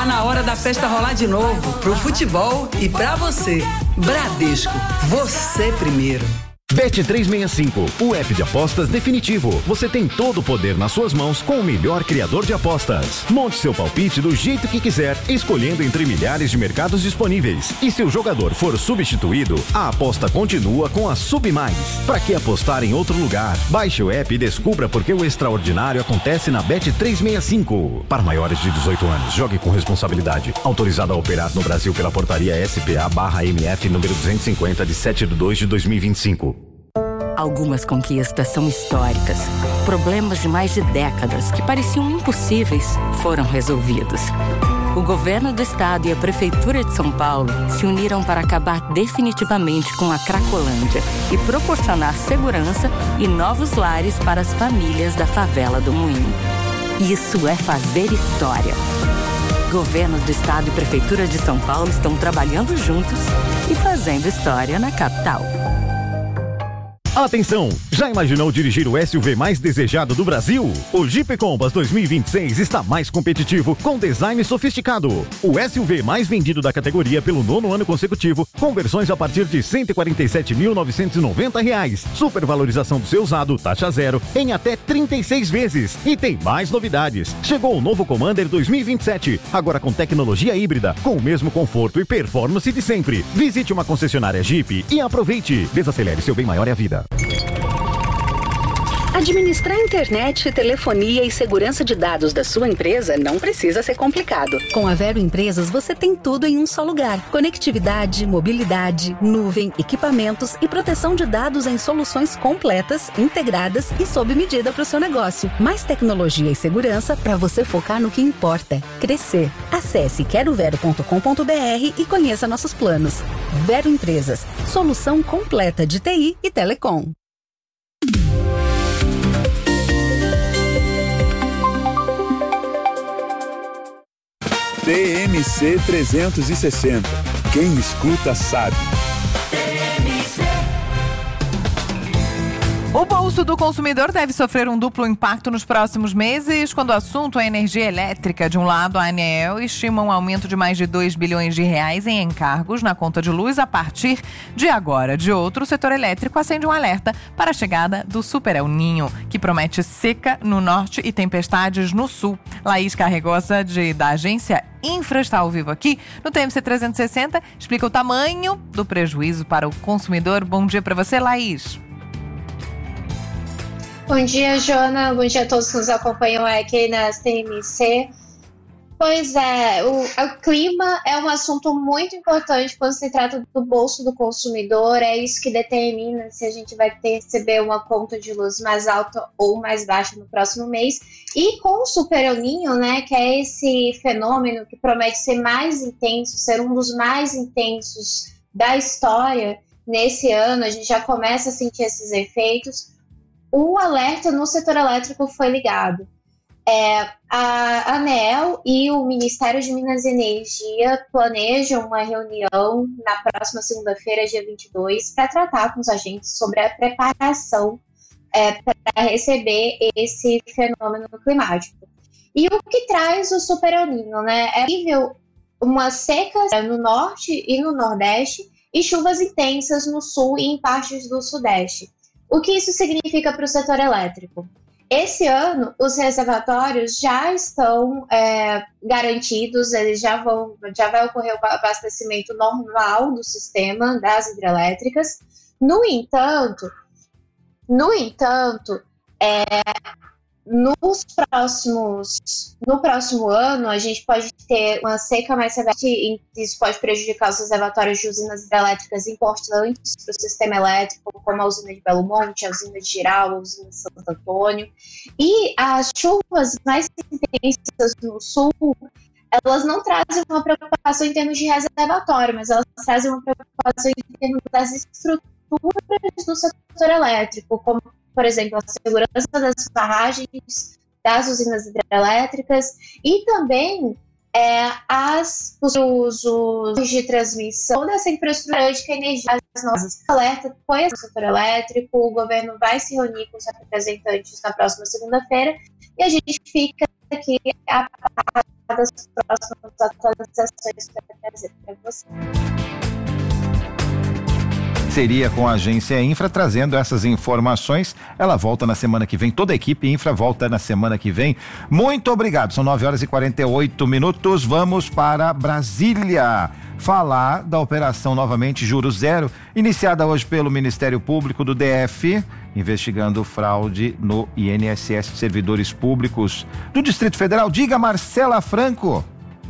na hora da festa rolar de novo, pro futebol e pra você. Bradesco, você primeiro. Bet365, o app de apostas definitivo. Você tem todo o poder nas suas mãos com o melhor criador de apostas. Monte seu palpite do jeito que quiser, escolhendo entre milhares de mercados disponíveis. E se o jogador for substituído, a aposta continua com a Submais. Para que apostar em outro lugar? Baixe o app e descubra por que o extraordinário acontece na Bet365. Para maiores de 18 anos, jogue com responsabilidade. Autorizado a operar no Brasil pela portaria SPA/MF número 250 de 7/2/2025. Algumas conquistas são históricas. Problemas de mais de décadas que pareciam impossíveis foram resolvidos. O governo do estado e a prefeitura de São Paulo se uniram para acabar definitivamente com a Cracolândia e proporcionar segurança e novos lares para as famílias da favela do Moinho. Isso é fazer história. Governo do estado e prefeitura de São Paulo estão trabalhando juntos e fazendo história na capital. Atenção! Já imaginou dirigir o SUV mais desejado do Brasil? O Jeep Compass 2026 está mais competitivo, com design sofisticado. O SUV mais vendido da categoria pelo 9º ano consecutivo, com versões a partir de R$ 147.990. Supervalorização do seu usado, taxa zero, em até 36 vezes. E tem mais novidades. Chegou o novo Commander 2027, agora com tecnologia híbrida, com o mesmo conforto e performance de sempre. Visite uma concessionária Jeep e aproveite. Desacelere, seu bem maior é a vida. Administrar internet, telefonia e segurança de dados da sua empresa não precisa ser complicado. Com a Vero Empresas, você tem tudo em um só lugar. Conectividade, mobilidade, nuvem, equipamentos e proteção de dados em soluções completas, integradas e sob medida para o seu negócio. Mais tecnologia e segurança para você focar no que importa: crescer. Acesse querovero.com.br e conheça nossos planos. Vero Empresas, solução completa de TI e telecom. TMC 360. Quem escuta sabe. O bolso do consumidor deve sofrer um duplo impacto nos próximos meses, quando o assunto é energia elétrica. De um lado, a ANEEL estima um aumento de mais de R$2 bilhões em encargos na conta de luz a partir de agora. De outro, o setor elétrico acende um alerta para a chegada do Super El Niño, que promete seca no norte e tempestades no sul. Laís Carregosa, da agência Infra, está ao vivo aqui no TMC 360, explica o tamanho do prejuízo para o consumidor. Bom dia para você, Laís. Bom dia, Joana. Bom dia a todos que nos acompanham aqui na TMC. Pois é, o clima é um assunto muito importante quando se trata do bolso do consumidor. É isso que determina se a gente vai receber uma conta de luz mais alta ou mais baixa no próximo mês. E com o Super El Niño, né, que é esse fenômeno que promete ser mais intenso, ser um dos mais intensos da história nesse ano, a gente já começa a sentir esses efeitos. O alerta no setor elétrico foi ligado. A ANEEL e o Ministério de Minas e Energia planejam uma reunião na próxima segunda-feira, dia 22, para tratar com os agentes sobre a preparação para receber esse fenômeno climático. E o que traz o Super El Niño, né? É possível uma seca no norte e no nordeste e chuvas intensas no sul e em partes do sudeste. O que isso significa para o setor elétrico? Esse ano, os reservatórios já estão garantidos, eles já vai ocorrer o abastecimento normal do sistema das hidrelétricas. No entanto, no próximo ano, a gente pode ter uma seca mais severa, e isso pode prejudicar os reservatórios de usinas hidrelétricas importantes para o sistema elétrico, como a usina de Belo Monte, a usina de Giral, a usina de Santo Antônio. E as chuvas mais intensas no sul, elas não trazem uma preocupação em termos de reservatório, mas elas trazem uma preocupação em termos das estruturas do setor elétrico, como, por exemplo, a segurança das barragens, das usinas hidrelétricas e também os de transmissão dessa infraestrutura de energia. O alerta foi no setor elétrico, o governo vai se reunir com os representantes na próxima segunda-feira e a gente fica aqui a par das próximas atualizações para trazer para você. Seria com a Agência Infra trazendo essas informações. Ela volta na semana que vem, toda a equipe Infra volta na semana que vem. Muito obrigado, são 9h48. Vamos para Brasília falar da operação novamente Juro Zero, iniciada hoje pelo Ministério Público do DF, investigando fraude no INSS de servidores públicos do Distrito Federal. Diga, Marcela Franco.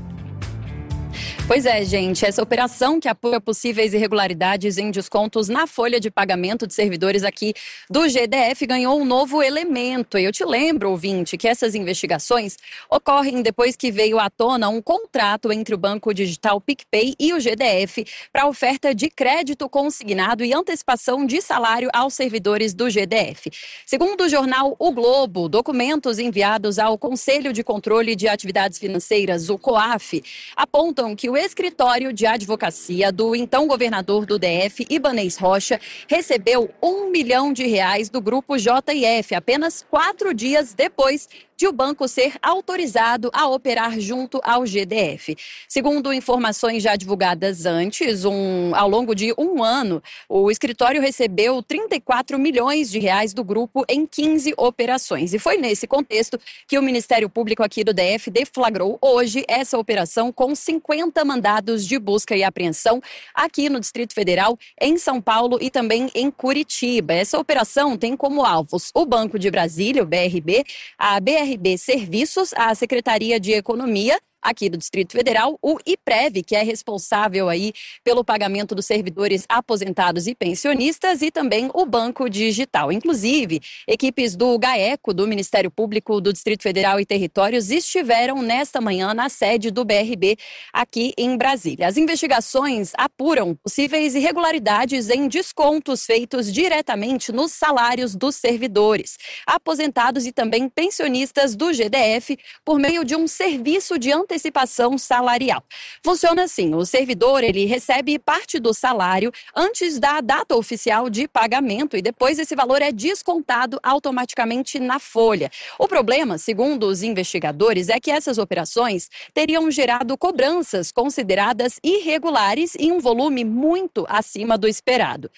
Pois é, gente, essa operação que apura possíveis irregularidades em descontos na folha de pagamento de servidores aqui do GDF ganhou um novo elemento. E eu te lembro, ouvinte, que essas investigações ocorrem depois que veio à tona um contrato entre o Banco Digital PicPay e o GDF para oferta de crédito consignado e antecipação de salário aos servidores do GDF. Segundo o jornal O Globo, documentos enviados ao Conselho de Controle de Atividades Financeiras, o COAF, apontam que o escritório de advocacia do então governador do DF, Ibanez Rocha, recebeu R$1 milhão do grupo JF apenas 4 dias depois de o banco ser autorizado a operar junto ao GDF. Segundo informações já divulgadas antes, ao longo de um ano, o escritório recebeu R$34 milhões do grupo em 15 operações. E foi nesse contexto que o Ministério Público aqui do DF deflagrou hoje essa operação com 50 mandados de busca e apreensão aqui no Distrito Federal, em São Paulo e também em Curitiba. Essa operação tem como alvos o Banco de Brasília, o BRB, a BRB Serviços, a Secretaria de Economia aqui do Distrito Federal, o IPREV, que é responsável aí pelo pagamento dos servidores aposentados e pensionistas, e também o Banco Digital. Inclusive, equipes do GAECO, do Ministério Público do Distrito Federal e Territórios, estiveram nesta manhã na sede do BRB aqui em Brasília. As investigações apuram possíveis irregularidades em descontos feitos diretamente nos salários dos servidores, aposentados e também pensionistas do GDF por meio de um serviço de antecipação salarial. Funciona assim, o servidor ele recebe parte do salário antes da data oficial de pagamento e depois esse valor é descontado automaticamente na folha. O problema, segundo os investigadores, é que essas operações teriam gerado cobranças consideradas irregulares em um volume muito acima do esperado.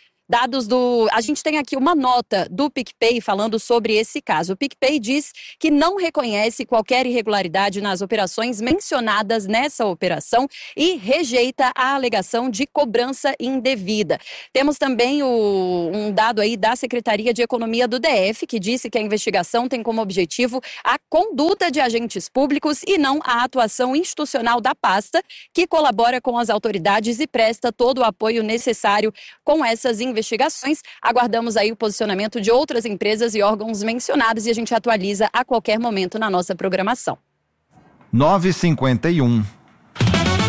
A gente tem aqui uma nota do PicPay falando sobre esse caso. O PicPay diz que não reconhece qualquer irregularidade nas operações mencionadas nessa operação e rejeita a alegação de cobrança indevida. Temos também um dado aí da Secretaria de Economia do DF, que disse que a investigação tem como objetivo a conduta de agentes públicos e não a atuação institucional da pasta, que colabora com as autoridades e presta todo o apoio necessário com essas investigações. Aguardamos aí o posicionamento de outras empresas e órgãos mencionados e a gente atualiza a qualquer momento na nossa programação. 9h51.